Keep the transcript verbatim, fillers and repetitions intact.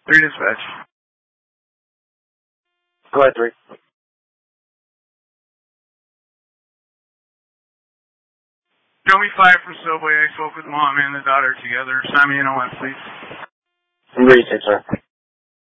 Three dispatch. Go ahead, three. Show me five from Subway. I spoke with mom and the daughter together. Sign me in on what, please. I'm ready, sir.